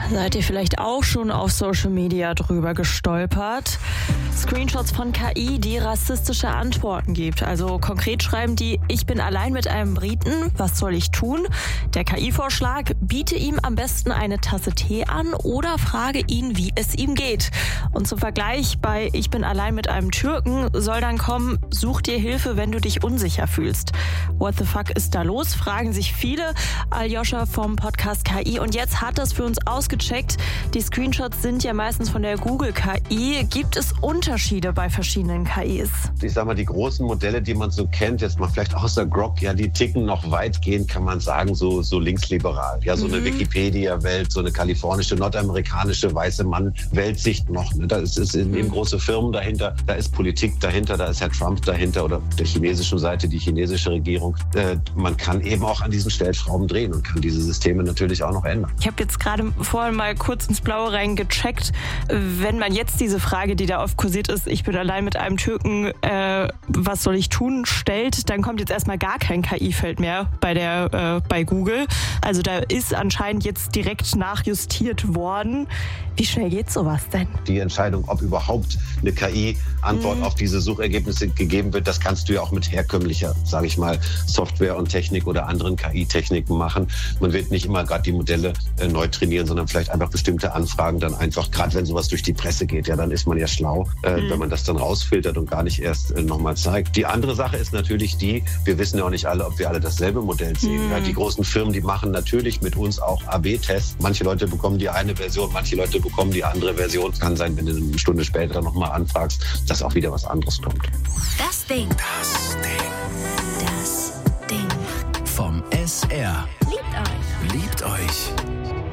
Seid ihr vielleicht auch schon auf Social Media drüber gestolpert? Screenshots von KI, die rassistische Antworten gibt. Also konkret schreiben die: Ich bin allein mit einem Briten, was soll ich tun? Der KI-Vorschlag: Biete ihm am besten eine Tasse Tee an oder frage ihn, wie es ihm geht. Und zum Vergleich bei Ich bin allein mit einem Türken soll dann kommen: Such dir Hilfe, wenn du dich unsicher fühlst. What the fuck ist da los? Fragen sich viele. Aljoscha vom Podcast KI. Und jetzt hat das für uns ausgecheckt. Die Screenshots sind ja meistens von der Google KI. Gibt es Unterschiede bei verschiedenen KIs? Ich sag mal, die großen Modelle, die man so kennt, jetzt mal vielleicht außer Grok, ja, die ticken noch weitgehend, kann man sagen, so linksliberal. Ja, so eine Wikipedia-Welt, so eine kalifornische, nordamerikanische, weiße Mann-Weltsicht noch. Ne? Da ist eben große Firmen dahinter, da ist Politik dahinter, da ist Herr Trump dahinter oder der chinesischen Seite, die chinesische Regierung. Man kann eben auch an diesen Stellschrauben drehen und kann diese Systeme natürlich auch noch ändern. Ich habe jetzt gerade vorhin mal kurz ins Blaue reingecheckt. Wenn man jetzt diese Frage, die da oft kursiert ist, ich bin allein mit einem Türken, was soll ich tun, stellt, dann kommt jetzt erstmal gar kein KI-Feld mehr bei Google. Also da ist anscheinend jetzt direkt nachjustiert worden. Wie schnell geht sowas denn? Die Entscheidung, ob überhaupt eine KI-Antwort auf diese Suchergebnisse gegeben wird, das kannst du ja auch mit herkömmlicher, sage ich mal, Software und Technik oder anderen KI-Techniken machen. Man wird nicht immer gerade die Modelle neu trainieren, sondern vielleicht einfach bestimmte Anfragen dann einfach, gerade wenn sowas durch die Presse geht, ja, dann ist man ja schlau, wenn man das dann rausfiltert und gar nicht erst nochmal zeigt. Die andere Sache ist natürlich die, wir wissen ja auch nicht alle, ob wir alle dasselbe Modell sehen. Ja, die großen Firmen, die machen natürlich mit uns auch AB-Tests. Manche Leute bekommen die eine Version, manche Leute bekommen die andere Version. Es kann sein, wenn du eine Stunde später nochmal anfragst, dass auch wieder was anderes kommt. Das Ding. Das Ding. Vom SR. Liebt euch. Liebt euch.